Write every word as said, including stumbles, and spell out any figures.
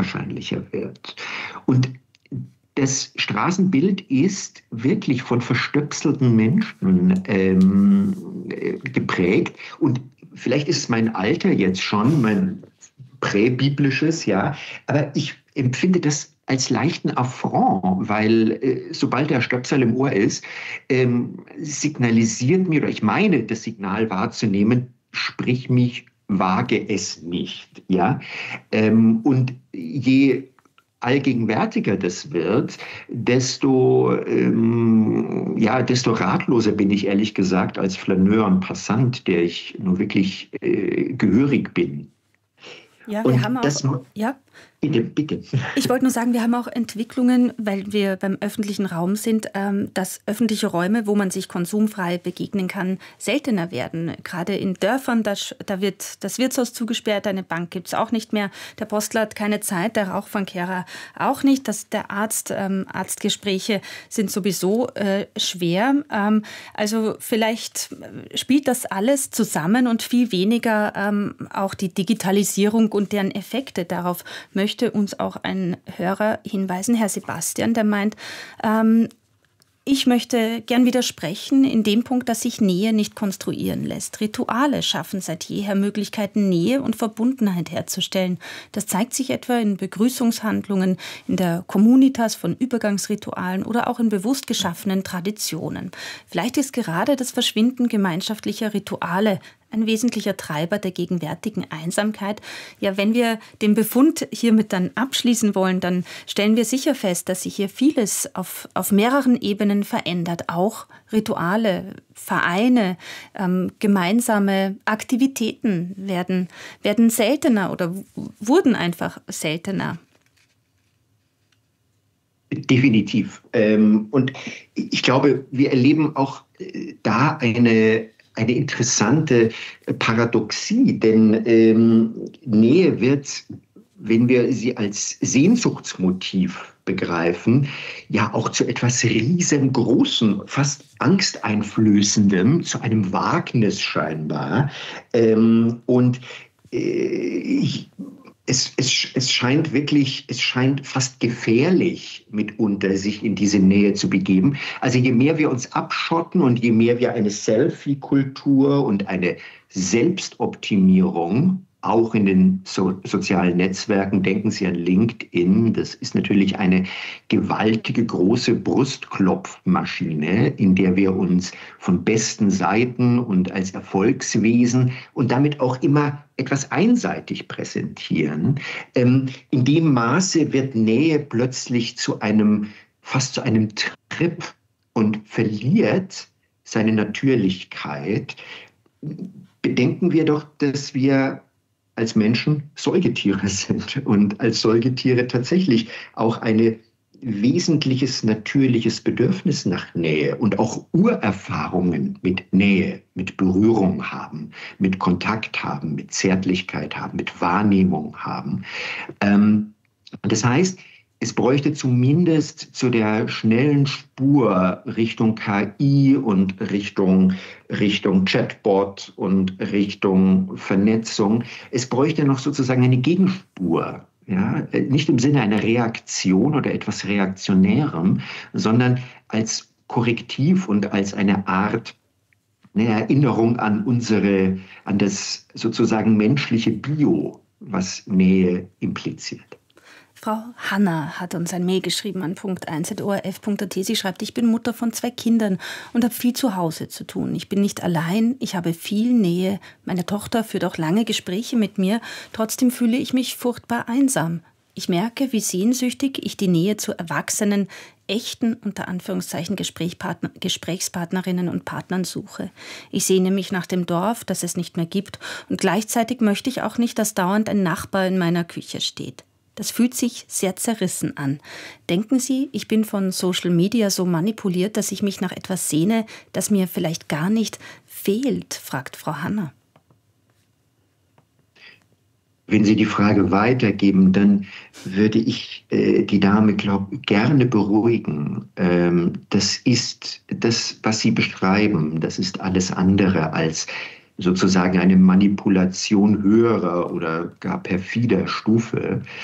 unwahrscheinlicher wird. Und das Straßenbild ist wirklich von verstöpselten Menschen ähm, geprägt. Und vielleicht ist es mein Alter jetzt schon, mein präbiblisches, ja, aber ich empfinde das als leichten Affront, weil äh, sobald der Stöpsel im Ohr ist, ähm, signalisiert mir, oder ich meine, das Signal wahrzunehmen, sprich mich, wage es nicht. Ja? Ähm, und je allgegenwärtiger das wird, desto, ähm, ja, desto ratloser bin ich ehrlich gesagt als Flaneur und Passant, der ich nun wirklich äh, gehörig bin. Ja, wir Und haben auch, das, ja. Bitte, bitte. Ich wollte nur sagen, wir haben auch Entwicklungen, weil wir beim öffentlichen Raum sind, ähm, dass öffentliche Räume, wo man sich konsumfrei begegnen kann, seltener werden. Gerade in Dörfern, da, da wird das Wirtshaus zugesperrt, eine Bank gibt es auch nicht mehr, der Postler hat keine Zeit, der Rauchfangkehrer auch nicht, das, der Arzt, ähm, Arztgespräche sind sowieso äh, schwer. Ähm, also vielleicht spielt das alles zusammen und viel weniger ähm, auch die Digitalisierung und deren Effekte. Darauf möchte uns auch ein Hörer hinweisen, Herr Sebastian, der meint, ähm, ich möchte gern widersprechen in dem Punkt, dass sich Nähe nicht konstruieren lässt. Rituale schaffen seit jeher Möglichkeiten, Nähe und Verbundenheit herzustellen. Das zeigt sich etwa in Begrüßungshandlungen, in der Communitas von Übergangsritualen oder auch in bewusst geschaffenen Traditionen. Vielleicht ist gerade das Verschwinden gemeinschaftlicher Rituale ein wesentlicher Treiber der gegenwärtigen Einsamkeit. Ja, wenn wir den Befund hiermit dann abschließen wollen, dann stellen wir sicher fest, dass sich hier vieles auf, auf mehreren Ebenen verändert. Auch Rituale, Vereine, ähm, gemeinsame Aktivitäten werden, werden seltener oder wurden einfach seltener. Definitiv. Ähm, und ich glaube, wir erleben auch äh, da eine Eine interessante Paradoxie, denn ähm, Nähe wird, wenn wir sie als Sehnsuchtsmotiv begreifen, ja auch zu etwas riesengroßen, fast angsteinflößendem, zu einem Wagnis scheinbar. Ähm, und äh, ich Es, es, es scheint wirklich, es scheint fast gefährlich mitunter, sich in diese Nähe zu begeben. Also je mehr wir uns abschotten und je mehr wir eine Selfie-Kultur und eine Selbstoptimierung auch in den so sozialen Netzwerken, denken Sie an LinkedIn, das ist natürlich eine gewaltige, große Brustklopfmaschine, in der wir uns von besten Seiten und als Erfolgswesen und damit auch immer etwas einseitig präsentieren. Ähm, in dem Maße wird Nähe plötzlich zu einem, fast zu einem Trip und verliert seine Natürlichkeit. Bedenken wir doch, dass wir als Menschen Säugetiere sind und als Säugetiere tatsächlich auch ein wesentliches natürliches Bedürfnis nach Nähe und auch Urerfahrungen mit Nähe, mit Berührung haben, mit Kontakt haben, mit Zärtlichkeit haben, mit Wahrnehmung haben. Ähm, das heißt, es bräuchte zumindest zu der schnellen Spur Richtung K I und Richtung, Richtung Chatbot und Richtung Vernetzung, es bräuchte noch sozusagen eine Gegenspur. Ja, nicht im Sinne einer Reaktion oder etwas Reaktionärem, sondern als Korrektiv und als eine Art eine Erinnerung an unsere, an das sozusagen menschliche Bio, was Nähe impliziert. Frau Hanna hat uns ein Mail geschrieben an punkt eins at o r f punkt a t. Sie schreibt, ich bin Mutter von zwei Kindern und habe viel zu Hause zu tun. Ich bin nicht allein, ich habe viel Nähe. Meine Tochter führt auch lange Gespräche mit mir. Trotzdem fühle ich mich furchtbar einsam. Ich merke, wie sehnsüchtig ich die Nähe zu erwachsenen, echten, unter Anführungszeichen, Gesprächspartner, Gesprächspartnerinnen und Partnern suche. Ich sehne mich nach dem Dorf, das es nicht mehr gibt. Und gleichzeitig möchte ich auch nicht, dass dauernd ein Nachbar in meiner Küche steht. Das fühlt sich sehr zerrissen an. Denken Sie, ich bin von Social Media so manipuliert, dass ich mich nach etwas sehne, das mir vielleicht gar nicht fehlt, fragt Frau Hanna. Wenn Sie die Frage weitergeben, dann würde ich äh, die Dame, glaube gerne beruhigen. Ähm, das ist das, was Sie beschreiben, das ist alles andere als sozusagen eine Manipulation höherer oder gar perfider Stufe.